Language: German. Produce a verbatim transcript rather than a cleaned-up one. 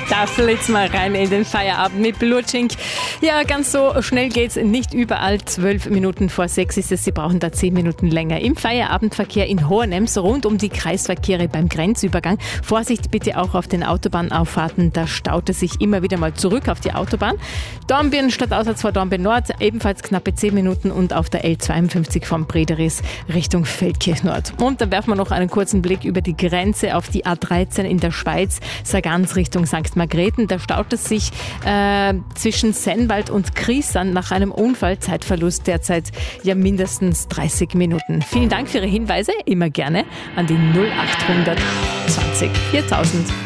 Da flitzen wir rein in den Feierabend mit Blutschink. Ja, ganz so schnell geht's nicht überall. Zwölf Minuten vor sechs ist es. Sie brauchen da zehn Minuten länger. Im Feierabendverkehr in Hohenems rund um die Kreisverkehre beim Grenzübergang. Vorsicht bitte auch auf den Autobahnauffahrten. Da staut es sich immer wieder mal zurück auf die Autobahn. Dornbirn Stadtauswärts vor Dornbirn Nord ebenfalls knappe zehn Minuten und auf der L zweiundfünfzig vom Brederis Richtung Feldkirch Nord. Und dann werfen wir noch einen kurzen Blick über die Grenze auf die A dreizehn in der Schweiz. Sargans Richtung Sankt Margrethen. Da staut es sich äh, zwischen Sennwald und Kriesand nach einem Unfall. Zeitverlust derzeit ja mindestens dreißig Minuten. Vielen Dank für Ihre Hinweise. Immer gerne an die null acht hundert zwanzig viertausend.